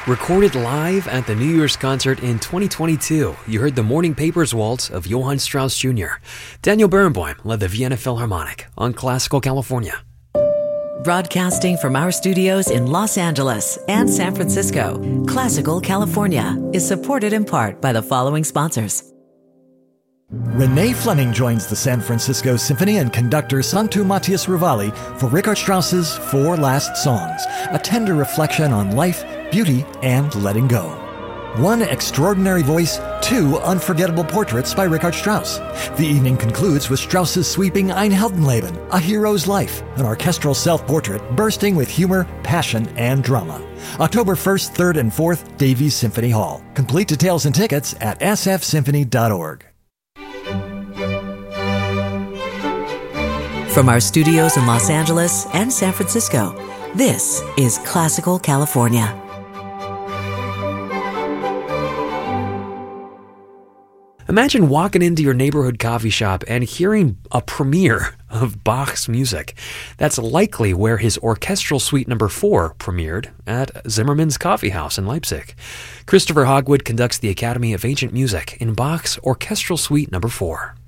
Recorded live at the New Year's concert in 2022, you heard the Morning Papers Waltz of Johann Strauss Jr. Daniel Barenboim led the Vienna Philharmonic on Classical California. Broadcasting from our studios in Los Angeles and San Francisco, Classical California is supported in part by the following sponsors. Renee Fleming joins the San Francisco Symphony and conductor Santu Matthias Rivali for Richard Strauss's Four Last Songs, a tender reflection on life, beauty, and letting go. One extraordinary voice, two unforgettable portraits by Richard Strauss. The evening concludes with Strauss's sweeping Ein Heldenleben, A Hero's Life, an orchestral self-portrait bursting with humor, passion, and drama. October 1st, 3rd, and 4th, Davies Symphony Hall. Complete details and tickets at sfsymphony.org. From our studios in Los Angeles and San Francisco, this is Classical California. Imagine walking into your neighborhood coffee shop and hearing a premiere of Bach's music. That's likely where his Orchestral Suite No. 4 premiered at Zimmermann's Coffee House in Leipzig. Christopher Hogwood conducts the Academy of Ancient Music in Bach's Orchestral Suite No. 4.